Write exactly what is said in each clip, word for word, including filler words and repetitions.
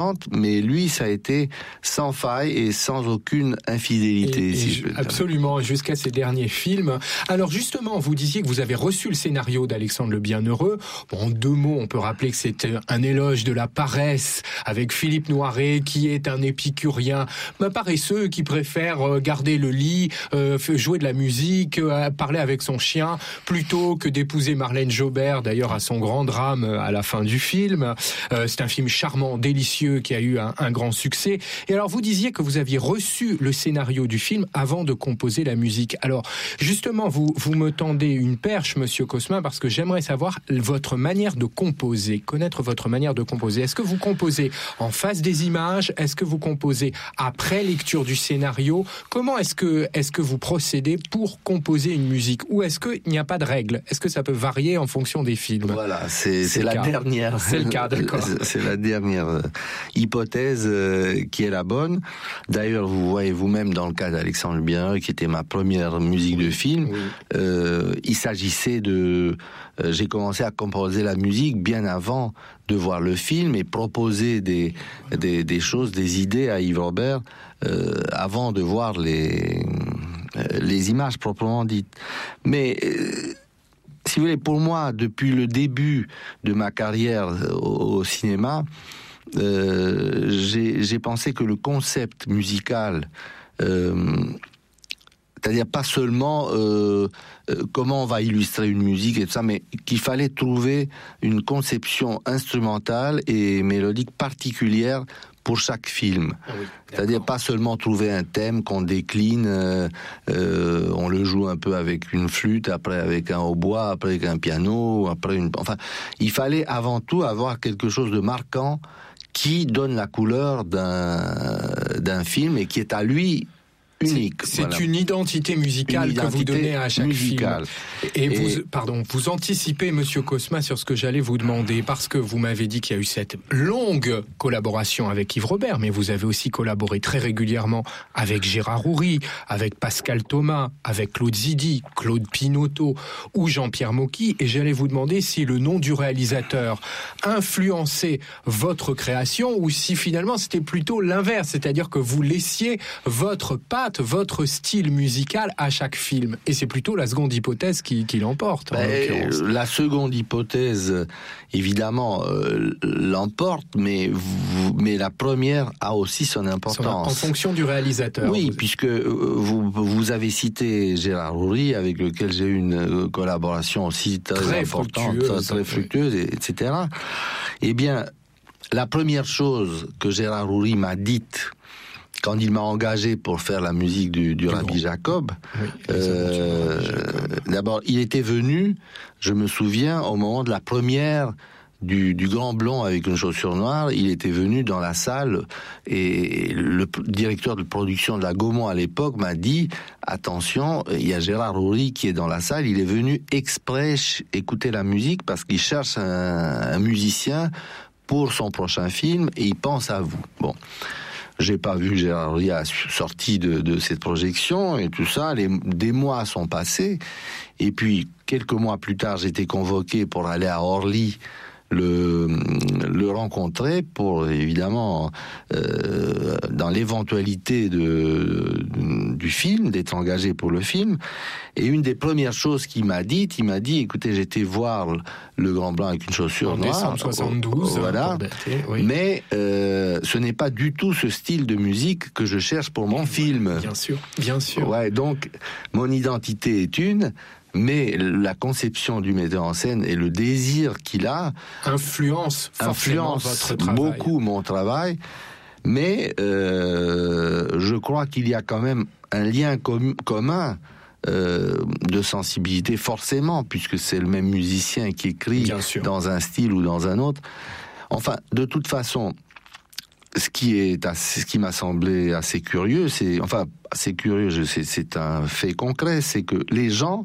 mais lui, ça a été sans faille et sans aucune infidélité. Et, et si je, absolument, jusqu'à ses derniers films. Alors justement, vous disiez que vous avez reçu le scénario d'Alexandre le Bienheureux. Bon, en deux mots, on peut rappeler que c'est un éloge de la paresse avec Philippe Noiret, qui est un épicurien bah, paresseux, qui préfère garder le lit, euh, jouer de la musique, euh, parler avec son chien, plutôt que d'épouser Marlène Jobert, d'ailleurs à son grand drame à la fin du film. Euh, c'est un film charmant, délicieux, qui a eu un, un grand succès. Et alors, vous disiez que vous aviez reçu le scénario du film avant de composer la musique. Alors, justement, vous, vous me tendez une perche, Monsieur Cosma, parce que j'aimerais savoir votre manière de composer, connaître votre manière de composer. Est-ce que vous composez en face des images? Est-ce que vous composez après lecture du scénario? Comment est-ce que, est-ce que vous procédez pour composer une musique? Ou est-ce qu'il n'y a pas de règle? Est-ce que ça peut varier en fonction des films? Voilà, c'est, c'est, c'est la cas. dernière. C'est le cas, d'accord. C'est la dernière hypothèse euh, qui est la bonne. D'ailleurs, vous voyez vous-même dans le cas d'Alexandre le Bienheureux, qui était ma première musique de film, oui. euh, il s'agissait de... Euh, j'ai commencé à composer la musique bien avant de voir le film et proposer des, des, des choses, des idées à Yves Robert euh, avant de voir les, euh, les images proprement dites. Mais... Euh, si vous voulez, pour moi, depuis le début de ma carrière au, au cinéma, euh, j'ai, j'ai pensé que le concept musical, euh, c'est-à-dire pas seulement euh, euh, comment on va illustrer une musique et tout ça, mais qu'il fallait trouver une conception instrumentale et mélodique particulière pour chaque film. Ah oui, c'est-à-dire pas seulement trouver un thème qu'on décline, euh, euh, on le joue un peu avec une flûte, après avec un hautbois, après avec un piano, après une... Enfin, il fallait avant tout avoir quelque chose de marquant qui donne la couleur d'un, d'un film et qui est à lui unique. C'est, c'est voilà. une identité musicale une identité que vous donnez à chaque musicale. film. Et, et vous, pardon, vous anticipez, Monsieur Cosma, sur ce que j'allais vous demander, parce que vous m'avez dit qu'il y a eu cette longue collaboration avec Yves Robert, mais vous avez aussi collaboré très régulièrement avec Gérard Houry, avec Pascal Thomas, avec Claude Zidi, Claude Pinoteau ou Jean-Pierre Mocky, et j'allais vous demander si le nom du réalisateur influençait votre création ou si finalement c'était plutôt l'inverse, c'est-à-dire que vous laissiez votre patte, votre style musical à chaque film. Et c'est plutôt la seconde hypothèse qui, qui l'emporte. Ben, la seconde hypothèse, évidemment, euh, l'emporte, mais, vous, mais la première a aussi son importance. En fonction du réalisateur. Oui, vous... puisque vous, vous avez cité Gérard Houry, avec lequel j'ai eu une collaboration aussi très, très importante, fructueuse, très, très fructueuse, oui. et cetera. Eh bien, la première chose que Gérard Houry m'a dite quand il m'a engagé pour faire la musique du, du Rabbi Jacob, oui, euh, Jacob, d'abord, il était venu, je me souviens, au moment de la première du, du Grand Blond avec une chaussure noire, il était venu dans la salle et le directeur de production de la Gaumont à l'époque m'a dit « Attention, il y a Gérard Houry qui est dans la salle, il est venu exprès écouter la musique parce qu'il cherche un, un musicien pour son prochain film et il pense à vous. » Bon. J'ai pas vu Gérard Houry sorti de, de cette projection et tout ça. Les, des mois sont passés. Et puis, quelques mois plus tard, j'étais convoqué pour aller à Orly le, le rencontrer pour, évidemment, euh, dans l'éventualité de, de, du film, d'être engagé pour le film. Et une des premières choses qu'il m'a dites, il m'a dit, écoutez, j'étais voir le Grand Blanc avec une chaussure en noire. En décembre soixante-douze. Voilà. Dater, oui. Mais euh, ce n'est pas du tout ce style de musique que je cherche pour mon film. Bien sûr, bien sûr. Ouais, donc, mon identité est une... Mais la conception du metteur en scène et le désir qu'il a influence, influence votre travail. beaucoup mon travail. Mais euh, je crois qu'il y a quand même un lien com- commun euh, de sensibilité forcément, puisque c'est le même musicien qui écrit dans un style ou dans un autre. Enfin, de toute façon, ce qui est assez, ce qui m'a semblé assez curieux, c'est enfin assez curieux, je sais, c'est un fait concret, c'est que les gens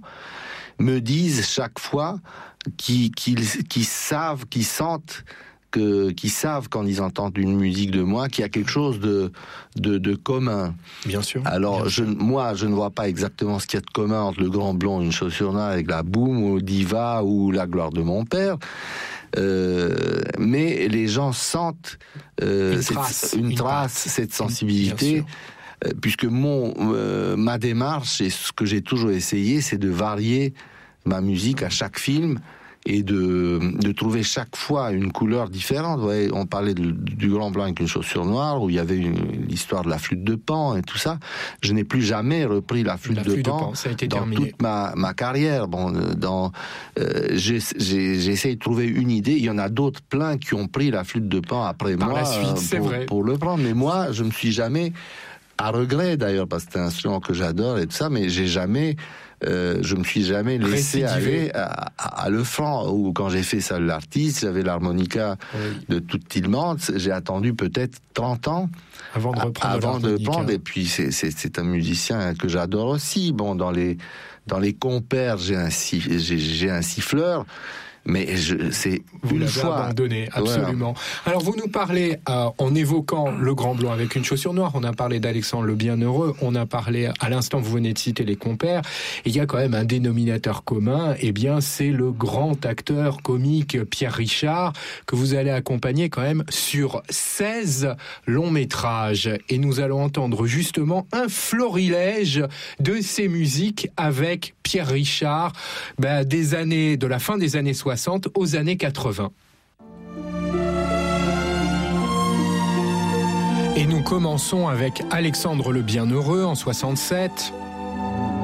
me disent chaque fois qu'ils, qu'ils, qu'ils savent, qu'ils sentent que, qu'ils savent quand ils entendent une musique de moi qu'il y a quelque chose de de, de commun. Bien sûr. Alors bien je, sûr. moi, je ne vois pas exactement ce qu'il y a de commun entre le Grand Blond, une chaussure noire avec la boum ou Diva ou La gloire de mon père. euh, mais les gens sentent euh, une cette, trace, une une trace patte. cette sensibilité. Puisque mon, euh, ma démarche, et ce que j'ai toujours essayé, c'est de varier ma musique à chaque film et de, de trouver chaque fois une couleur différente. Vous voyez, on parlait de, du Grand Blanc avec une chaussure noire, où il y avait une, l'histoire de la flûte de Pan et tout ça. Je n'ai plus jamais repris la flûte, la de, flûte Pan de Pan ça a été dans terminé. toute ma, ma carrière. Bon, dans, euh, j'ai, j'ai, j'ai essayé de trouver une idée. Il y en a d'autres plein qui ont pris la flûte de Pan après Par moi la suite, euh, c'est pour, vrai. pour le prendre. Mais moi, je me suis jamais... à regret d'ailleurs, parce que c'est un instrument que j'adore et tout ça, mais j'ai jamais, euh, je me suis jamais laissé Récidivé. aller à, à, à le franc. Ou quand j'ai fait ça, l'artiste, j'avais l'harmonica Oui. de toute Tillmans, j'ai attendu peut-être trente ans Avant de reprendre avant de l'harmonica. prendre. Et puis c'est, c'est, c'est un musicien que j'adore aussi. Bon, dans les dans les compères, j'ai un sif, j'ai, j'ai un siffleur. Mais je, c'est vous une l'avez fois abandonné, absolument. Voilà. Alors vous nous parlez, euh, en évoquant le Grand Blanc avec une chaussure noire, on a parlé d'Alexandre le Bienheureux, on a parlé, à l'instant vous venez de citer les compères, et il y a quand même un dénominateur commun, et eh bien c'est le grand acteur comique Pierre Richard, que vous allez accompagner quand même sur seize longs métrages. Et nous allons entendre justement un florilège de ces musiques avec Pierre Richard, ben, des années, de la fin des années soixante aux années quatre-vingts. Et nous commençons avec Alexandre le Bienheureux en soixante-sept.